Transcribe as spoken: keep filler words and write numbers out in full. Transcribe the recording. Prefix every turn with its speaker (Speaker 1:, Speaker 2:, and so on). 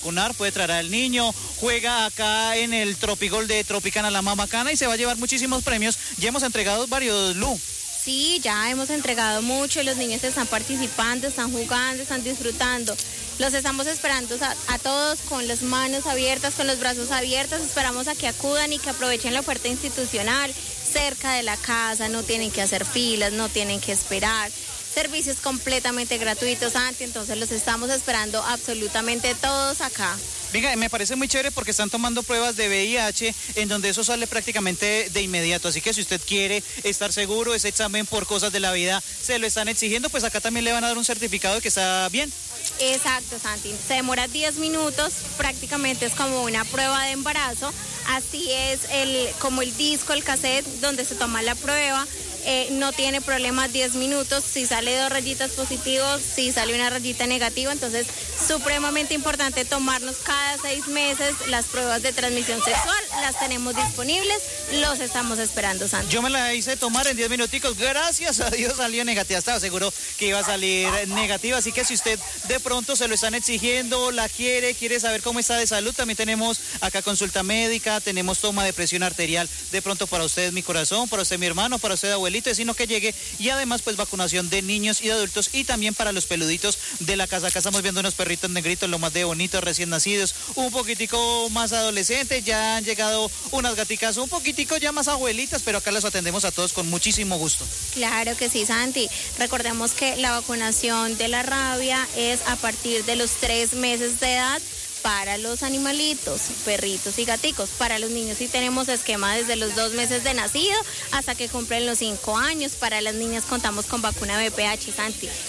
Speaker 1: vacunar, puede traer al niño, juega acá en el Tropigol de Tropicana La Mamacana y se va a llevar muchísimos premios. Ya hemos entregado varios, Lu.
Speaker 2: Sí, ya hemos entregado mucho, los niños están participando, están jugando, están disfrutando. Los estamos esperando a, a todos con las manos abiertas, con los brazos abiertos. Esperamos a que acudan y que aprovechen la oferta institucional cerca de la casa, no tienen que hacer filas, no tienen que esperar. Servicios completamente gratuitos, Santi, entonces los estamos esperando absolutamente todos acá.
Speaker 1: Venga, me parece muy chévere porque están tomando pruebas de V I H en donde eso sale prácticamente de inmediato, así que si usted quiere estar seguro, ese examen por cosas de la vida se lo están exigiendo, pues acá también le van a dar un certificado de que está bien.
Speaker 2: Exacto, Santi, se demora diez minutos, prácticamente es como una prueba de embarazo, así es el como el disco, el cassette donde se toma la prueba. Eh, no tiene problema diez minutos, si sale dos rayitas positivos, si sale una rayita negativa, entonces supremamente importante tomarnos cada seis meses las pruebas de transmisión sexual, las tenemos disponibles, los estamos esperando, Santi.
Speaker 1: Yo me la hice tomar en diez minuticos, gracias a Dios salió negativa, estaba seguro que iba a salir negativa, así que si usted de pronto se lo están exigiendo, la quiere, quiere saber cómo está de salud, también tenemos acá consulta médica, tenemos toma de presión arterial, de pronto para usted mi corazón, para usted mi hermano, para usted abuelito, sino que llegue, y además pues vacunación de niños y de adultos y también para los peluditos de la casa. Acá estamos viendo unos perritos negritos, lo más de bonitos, recién nacidos, un poquitico más adolescentes, ya han llegado unas gaticas un poquitico ya más abuelitas, pero acá los atendemos a todos con muchísimo gusto.
Speaker 2: Claro que sí, Santi. Recordemos que la vacunación de la rabia es a partir de los tres meses de edad para los animalitos, perritos y gaticos. Para los niños sí tenemos esquema desde los dos meses de nacido hasta que cumplen los cinco años. Para las niñas contamos con vacuna B P H, Santi.